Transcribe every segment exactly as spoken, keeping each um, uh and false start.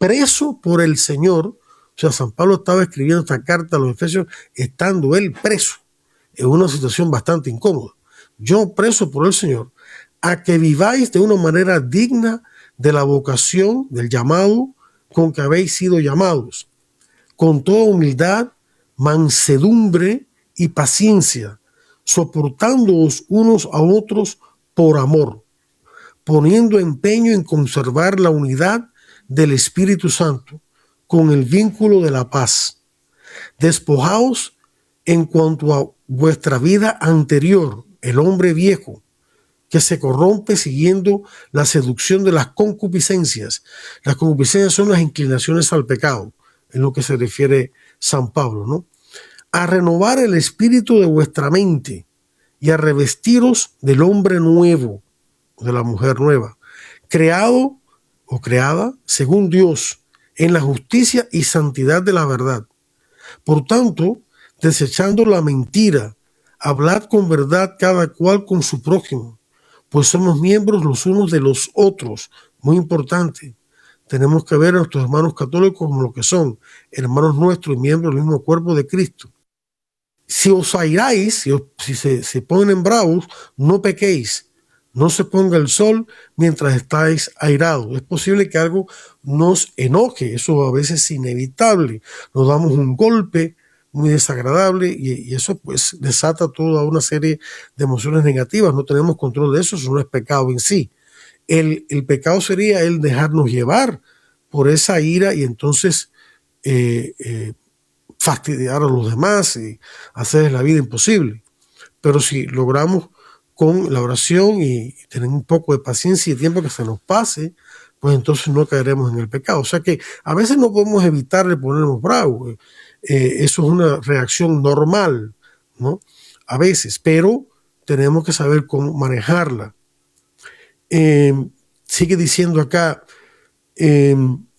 preso por el Señor. O sea, San Pablo estaba escribiendo esta carta a los Efesios estando él preso, en una situación bastante incómoda. Yo preso por el Señor, a que viváis de una manera digna de la vocación, del llamado con que habéis sido llamados, con toda humildad, mansedumbre y paciencia, soportándoos unos a otros por amor, poniendo empeño en conservar la unidad del Espíritu Santo con el vínculo de la paz. Despojaos en cuanto a vuestra vida anterior, el hombre viejo, que se corrompe siguiendo la seducción de las concupiscencias. Las concupiscencias son las inclinaciones al pecado, en lo que se refiere San Pablo, ¿no? A renovar el espíritu de vuestra mente y a revestiros del hombre nuevo, de la mujer nueva, creado o creada según Dios, en la justicia y santidad de la verdad. Por tanto, desechando la mentira, hablad con verdad cada cual con su prójimo, pues somos miembros los unos de los otros. Muy importante. Tenemos que ver a nuestros hermanos católicos como lo que son, hermanos nuestros y miembros del mismo cuerpo de Cristo. Si os airáis, si, os, si se, se ponen bravos, no pequéis. No se ponga el sol mientras estáis airados. Es posible que algo nos enoje, eso a veces es inevitable. Nos damos un golpe muy desagradable y, y eso pues desata toda una serie de emociones negativas. No tenemos control de eso, eso no es pecado en sí. El, el pecado sería el dejarnos llevar por esa ira y entonces eh, eh, fastidiar a los demás y hacer la vida imposible. Pero si logramos con la oración y tener un poco de paciencia y tiempo que se nos pase, pues entonces no caeremos en el pecado. O sea que a veces no podemos evitar de ponernos bravos. Eh, eso es una reacción normal, ¿no? A veces, pero tenemos que saber cómo manejarla. Eh, sigue diciendo acá, eh,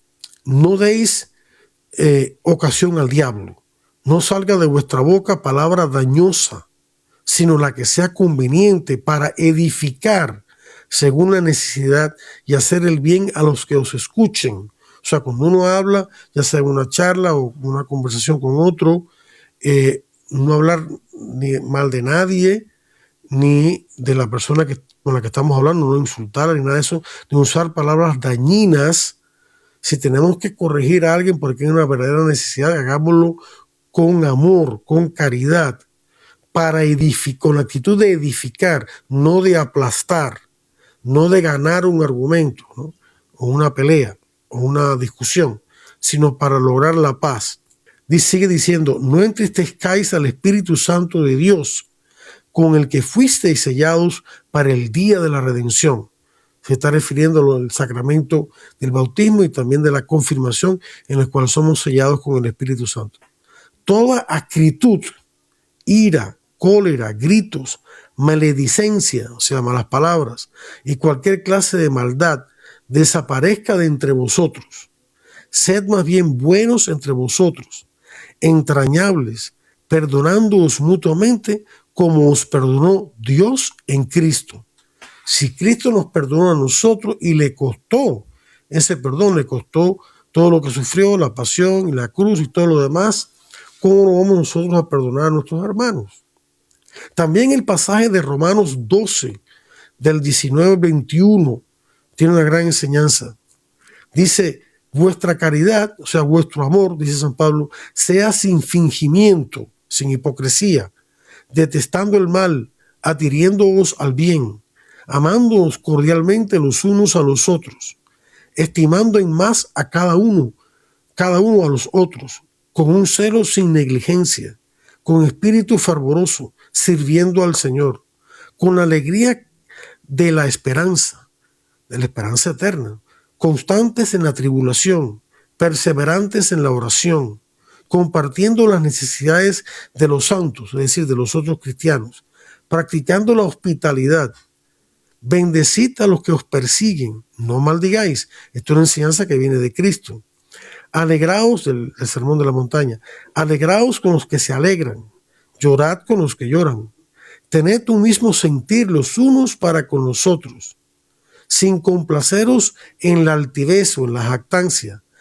no deis eh, ocasión al diablo, no salga de vuestra boca palabra dañosa, sino la que sea conveniente para edificar según la necesidad y hacer el bien a los que os escuchen. O sea, cuando uno habla, ya sea en una charla o una conversación con otro, eh, no hablar ni mal de nadie, ni de la persona que, con la que estamos hablando, no insultarla ni nada de eso, ni usar palabras dañinas. Si tenemos que corregir a alguien porque hay una verdadera necesidad, hagámoslo con amor, con caridad, para edificar, con la actitud de edificar, no de aplastar, no de ganar un argumento, ¿no? O una pelea, o una discusión, sino para lograr la paz. Dice, sigue diciendo, no entristezcáis al Espíritu Santo de Dios, con el que fuisteis sellados para el día de la redención. Se está refiriendo al sacramento del bautismo y también de la confirmación, en el cual somos sellados con el Espíritu Santo. Toda acritud, ira, cólera, gritos, maledicencia, o sea, malas palabras, y cualquier clase de maldad desaparezca de entre vosotros. Sed más bien buenos entre vosotros, entrañables, perdonándoos mutuamente como os perdonó Dios en Cristo. Si Cristo nos perdonó a nosotros y le costó ese perdón, le costó todo lo que sufrió, la pasión y la cruz y todo lo demás, ¿cómo no vamos nosotros a perdonar a nuestros hermanos? También el pasaje de Romanos doce, del diecinueve al veintiuno, tiene una gran enseñanza. Dice, vuestra caridad, o sea, vuestro amor, dice San Pablo, sea sin fingimiento, sin hipocresía, detestando el mal, adhiriéndoos al bien, amándoos cordialmente los unos a los otros, estimando en más a cada uno, cada uno a los otros, con un celo sin negligencia, con espíritu fervoroso, sirviendo al Señor, con la alegría de la esperanza, de la esperanza eterna, constantes en la tribulación, perseverantes en la oración, compartiendo las necesidades de los santos, es decir, de los otros cristianos, practicando la hospitalidad. Bendecid a los que os persiguen, no maldigáis. Esto es una enseñanza que viene de Cristo. Alegraos, del, del sermón de la montaña, alegraos con los que se alegran, llorad con los que lloran. Tened un mismo sentir los unos para con los otros, sin complaceros en la altivez o en la jactancia,